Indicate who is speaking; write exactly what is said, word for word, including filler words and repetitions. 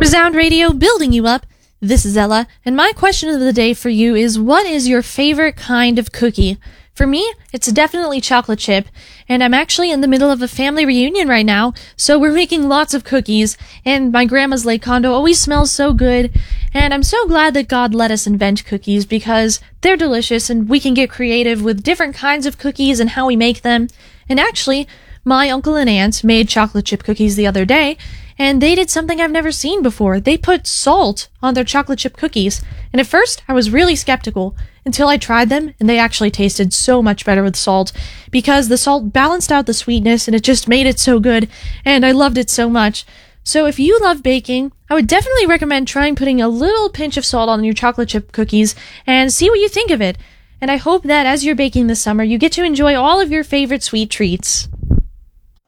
Speaker 1: Resound Radio, building you up. This is Ella, and my question of the day for you is, what is your favorite kind of cookie? For me, it's definitely chocolate chip, and I'm actually in the middle of a family reunion right now, so we're making lots of cookies, and my grandma's lake condo always smells so good, and I'm so glad that God let us invent cookies because they're delicious and we can get creative with different kinds of cookies and how we make them. And actually, my uncle and aunt made chocolate chip cookies the other day, and they did something I've never seen before. They put salt on their chocolate chip cookies, and at first I was really skeptical until I tried them, and they actually tasted so much better with salt because the salt balanced out the sweetness and it just made it so good, and I loved it so much. So if you love baking, I would definitely recommend trying putting a little pinch of salt on your chocolate chip cookies and see what you think of it. And I hope that as you're baking this summer, you get to enjoy all of your favorite sweet treats.